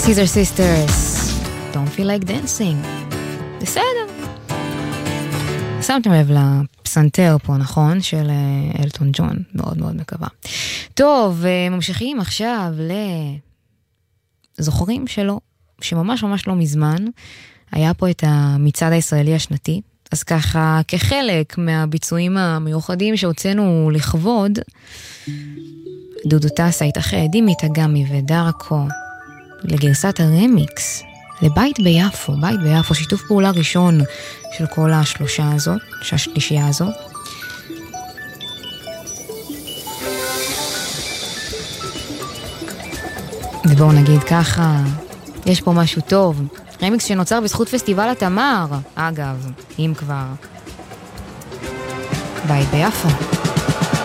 Scissor Sisters, Don't Feel Like Dancing. בסדר. שמתם לב לפסנתר פה, נכון? של אלטון ג'ון. מאוד מאוד מקווה. טוב, ממשיכים עכשיו לזוכרים שלו, שממש ממש לא מזמן, היה פה את המצעד הישראלי השנתי. אז ככה, כחלק מהביצועים המיוחדים שהוצאנו לכבוד, דודו טסה התאחד עם איתגמי ודרקו לגרסת הרמיקס לבית ביפו, בית ביפו, שיתוף פעולה ראשון של כל השלישייה הזאת. ובואו נגיד ככה, יש פה משהו טוב, רמיקס שנוצר בזכות פסטיבל התמר, אגב, אם כבר, בית ביפו.